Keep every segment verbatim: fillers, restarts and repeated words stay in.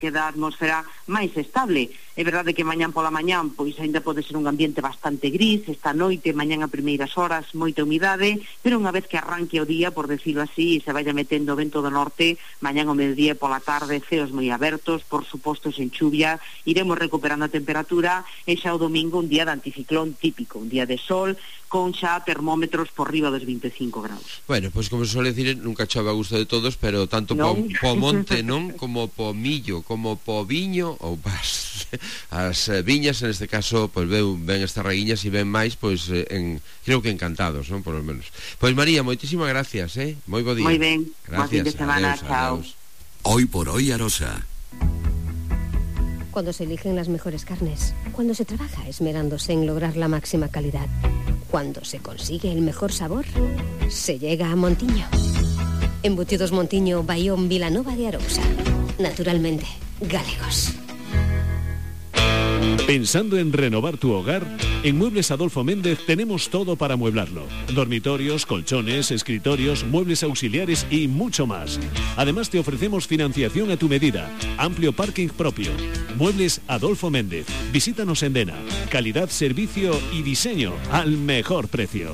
queda a atmosfera máis estable. É verdade que mañán pola mañán pois ainda pode ser un ambiente bastante gris, esta noite, mañán a primeiras horas, moita humidade, pero unha vez que arranque o día, por decirlo así, e se vaya metendo o vento do norte, mañán ao mediodía pola tarde, ceos moi abertos, por suposto sen chuvia, iremos recuperando a temperatura, e xa o domingo un día de anticiclón típico, un día de sol, con xa termómetros por riba dos vinte e cinco graus. Bueno, pois pues, como se suele decir, nunca chove a gusto de todos, pero tanto po, po monte, non, como po millo, como po viño, ou pas as eh, viñas, en este caso, pois pues, ven estas raguiñas e ven máis, pois, pues, en, creo que encantados, non, por lo menos. Pois pues, María, moitísimas gracias, eh? Moi bo día. Moi ben, gracias, fin de semana, adeus, chao. Adeus. Hoy por hoy, Arosa. Cuando se eligen las mejores carnes, cuando se trabaja esmerándose en lograr la máxima calidad, cuando se consigue el mejor sabor, se llega a Montiño. Embutidos Montiño, Bayón, Vilanova de Arousa. Naturalmente, galegos. Pensando en renovar tu hogar, en Muebles Adolfo Méndez tenemos todo para amueblarlo. Dormitorios, colchones, escritorios, muebles auxiliares y mucho más. Además te ofrecemos financiación a tu medida, amplio parking propio. Muebles Adolfo Méndez. Visítanos en Dena. Calidad, servicio y diseño al mejor precio.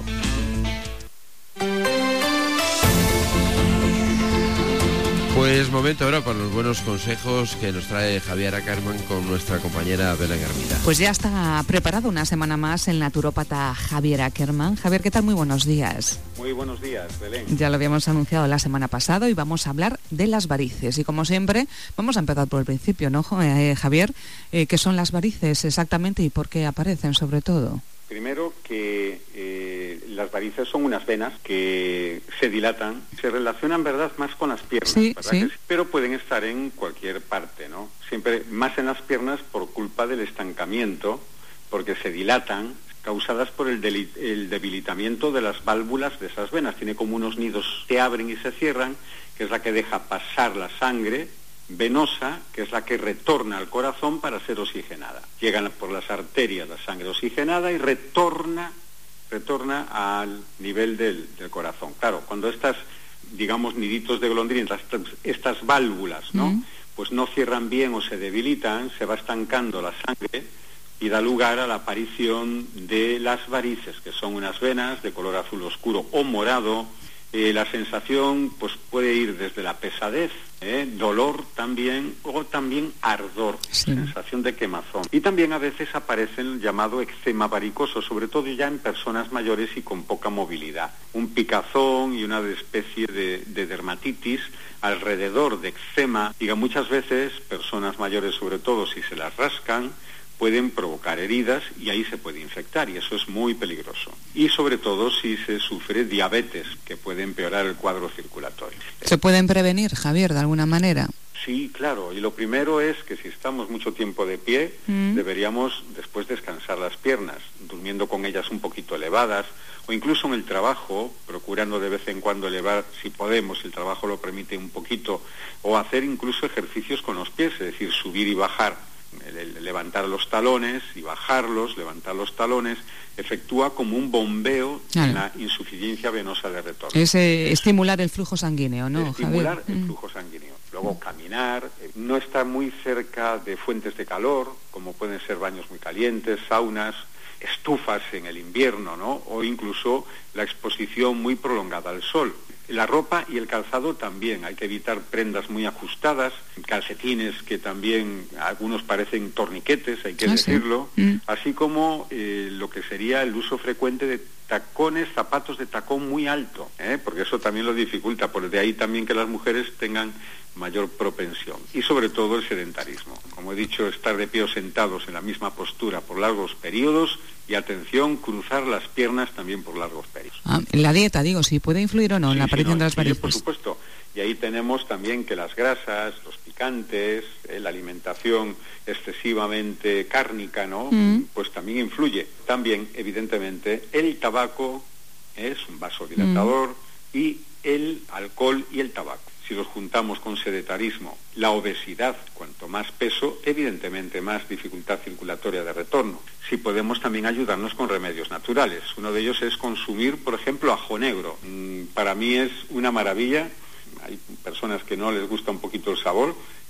Pues momento ahora para los buenos consejos que nos trae Javier Ackerman con nuestra compañera Belén Hermida. Pues ya está preparado una semana más el naturópata Javier Ackerman. Javier, ¿qué tal? Muy buenos días. Muy buenos días, Belén. Ya lo habíamos anunciado la semana pasada y vamos a hablar de las varices. Y como siempre, vamos a empezar por el principio, ¿no, eh, Javier? Eh, ¿Qué son las varices exactamente y por qué aparecen sobre todo? Primero que eh, las varices son unas venas que se dilatan, se relacionan, ¿verdad?, más con las piernas, sí, ¿verdad? Sí. Que sí, pero pueden estar en cualquier parte, ¿no? Siempre más en las piernas por culpa del estancamiento, porque se dilatan, causadas por el, deli- el debilitamiento de las válvulas de esas venas. Tiene como unos nidos que abren y se cierran, que es la que deja pasar la sangre venosa, que es la que retorna al corazón para ser oxigenada. Llegan por las arterias la sangre oxigenada y retorna retorna al nivel del, del corazón. Claro, cuando estas, digamos, niditos de golondrina, estas, estas válvulas, ¿no? Mm. Pues no cierran bien o se debilitan, se va estancando la sangre y da lugar a la aparición de las varices, que son unas venas de color azul oscuro o morado. Eh, la sensación pues puede ir desde la pesadez, eh, dolor también, o también ardor, sí. Sensación de quemazón. Y también a veces aparece el llamado eczema varicoso, sobre todo ya en personas mayores y con poca movilidad. Un picazón y una especie de, de dermatitis alrededor de eczema. Diga, muchas veces personas mayores, sobre todo si se las rascan, pueden provocar heridas y ahí se puede infectar, y eso es muy peligroso. Y sobre todo si se sufre diabetes, que puede empeorar el cuadro circulatorio. ¿Se pueden prevenir, Javier, de alguna manera? Sí, claro, y lo primero es que si estamos mucho tiempo de pie, mm. deberíamos después descansar las piernas, durmiendo con ellas un poquito elevadas, o incluso en el trabajo, procurando de vez en cuando elevar, si podemos, si el trabajo lo permite, un poquito, o hacer incluso ejercicios con los pies, es decir, subir y bajar. El, el, levantar los talones y bajarlos, levantar los talones, efectúa como un bombeo claro. en la insuficiencia venosa de retorno. Es eh, estimular el flujo sanguíneo, ¿no, Estimular Javier? el flujo sanguíneo. Luego mm. caminar, eh, no estar muy cerca de fuentes de calor, como pueden ser baños muy calientes, saunas, estufas en el invierno, ¿no? O incluso la exposición muy prolongada al sol. La ropa y el calzado también, hay que evitar prendas muy ajustadas, calcetines que también algunos parecen torniquetes, hay que ah, decirlo, sí. mm. así como eh, lo que sería el uso frecuente de tacones, zapatos de tacón muy alto, ¿eh? Porque eso también lo dificulta, por de ahí también que las mujeres tengan mayor propensión. Y sobre todo el sedentarismo. Como he dicho, estar de pie o sentados en la misma postura por largos periodos y, atención, cruzar las piernas también por largos periodos. Ah, la dieta, digo, si puede influir o no sí, en la aparición sí, no, de las varices. Por supuesto. Y ahí tenemos también que las grasas, los picantes, eh, la alimentación excesivamente cárnica, ¿no? Mm. Pues también influye. También, evidentemente, el tabaco es un vasodilatador mm. y el alcohol y el tabaco. Si los juntamos con sedentarismo, la obesidad, cuanto más peso, evidentemente más dificultad circulatoria de retorno. Si podemos también ayudarnos con remedios naturales. Uno de ellos es consumir, por ejemplo, ajo negro. Mm, para mí es una maravilla. Hay personas que no les gusta un poquito el sabor,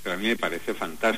pero a mí me parece fantástico.